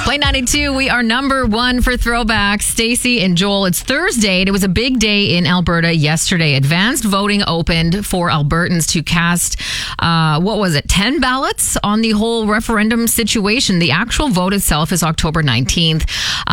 Play 92, we are number one for throwbacks. Stacey and Joel, it's Thursday, and it was a big day in Alberta yesterday. Advanced voting opened for Albertans to cast, 10 ballots on the whole referendum situation. The actual vote itself is October 19th.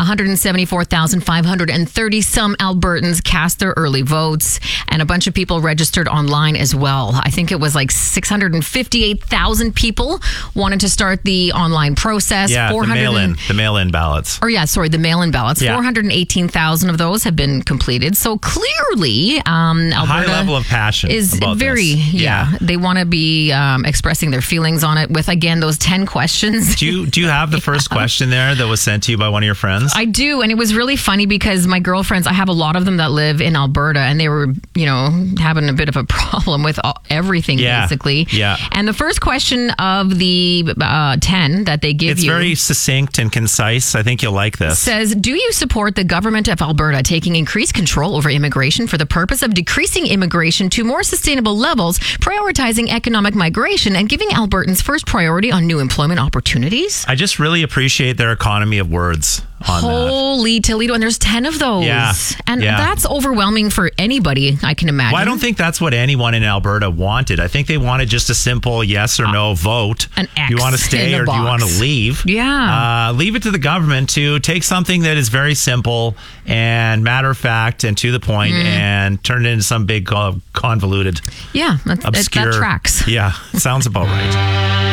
174,530 some Albertans cast their early votes, and a bunch of people registered online as well. I think it was like 658,000 people wanted to start the online process. Yeah, the mail-in ballots. The mail-in ballots. Yeah. 418,000 of those have been completed. So clearly, Alberta high level of passion is about very, this. yeah. They want to be expressing their feelings on it with, again, those 10 questions. Do you have the first question there that was sent to you by one of your friends? I do, and it was really funny because my girlfriends, I have a lot of them that live in Alberta, and they were, having a bit of a problem with everything, basically. Yeah. And the first question of the 10 that they give it's you... It's very succinct and concise. I think you'll like this. Says, do you support the government of Alberta taking increased control over immigration for the purpose of decreasing immigration to more sustainable levels, prioritizing economic migration, and giving Albertans first priority on new employment opportunities? I just really appreciate their economy of words on Holy Toledo, and there's 10 of those. Yeah. And that's overwhelming for anybody, I can imagine. Well, I don't think that's what anyone in Alberta wanted. I think they wanted just a simple yes or no vote. An X. Do you want to stay or do you want to leave? Yeah. Leave it to the government to take something that is very simple and matter of fact and to the point and turn it into some big convoluted, obscure. That tracks. Yeah, sounds about right.